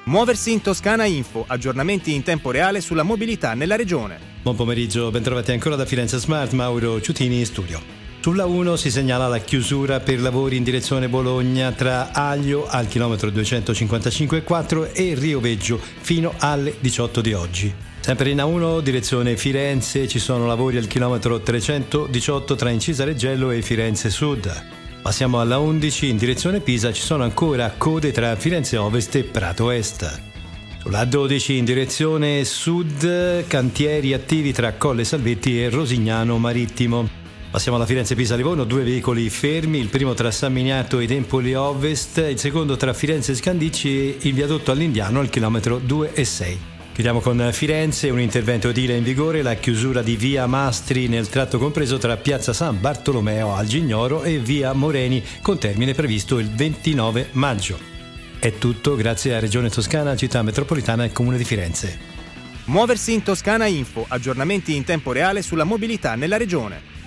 Muoversi in Toscana Info, aggiornamenti in tempo reale sulla mobilità nella regione. Buon pomeriggio, bentrovati ancora da Firenze Smart, Mauro Ciutini in studio. Sulla 1 si segnala la chiusura per lavori in direzione Bologna tra Aglio al chilometro 255,4 e Rio Veggio fino alle 18 di oggi. Sempre in A1 direzione Firenze ci sono lavori al chilometro 318 tra Incisa Reggello e Firenze Sud. Passiamo alla 11, in direzione Pisa ci sono ancora code tra Firenze Ovest e Prato Est. Sulla 12 in direzione Sud, cantieri attivi tra Colle Salvetti e Rosignano Marittimo. Passiamo alla Firenze-Pisa-Livorno, 2 veicoli fermi, il primo tra San Miniato ed Empoli Ovest, il secondo tra Firenze e Scandicci e il viadotto all'Indiano al chilometro 2,6. Chiudiamo con Firenze, un intervento edile in vigore, la chiusura di via Mastri nel tratto compreso tra piazza San Bartolomeo al Gignoro e via Moreni con termine previsto il 29 maggio. È tutto grazie a Regione Toscana, Città Metropolitana e Comune di Firenze. Muoversi in Toscana Info, aggiornamenti in tempo reale sulla mobilità nella regione.